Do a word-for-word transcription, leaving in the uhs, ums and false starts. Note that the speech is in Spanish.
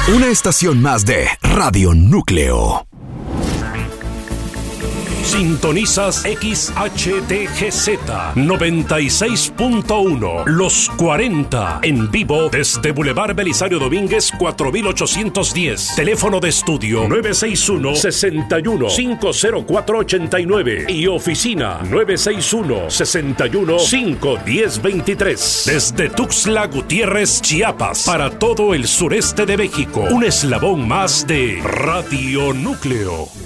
Una estación más de Radio Núcleo. Sintonizas X H T G Z noventa y seis punto uno, Los cuarenta, en vivo desde Boulevard Belisario Domínguez cuatro mil ochocientos diez. Teléfono de estudio nueve seis uno, seis uno, cinco cero cuatro ocho nueve y oficina nueve seis uno, seis uno, cinco uno cero dos tres. Desde Tuxtla Gutiérrez, Chiapas, para todo el sureste de México. Un eslabón más de Radio Núcleo.